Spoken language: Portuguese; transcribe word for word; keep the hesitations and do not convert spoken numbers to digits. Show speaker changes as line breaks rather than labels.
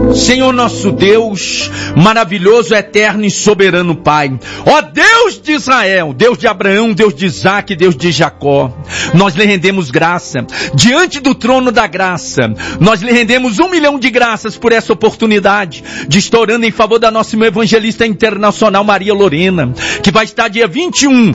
Senhor nosso Deus, maravilhoso, eterno e soberano Pai, ó Deus de Israel, Deus de Abraão, Deus de Isaac, Deus de Jacó, nós lhe rendemos graça, diante do trono da graça, nós lhe rendemos um milhão de graças por essa oportunidade, de estar orando em favor da nossa evangelista internacional Maria Lorena, que vai estar dia vinte e um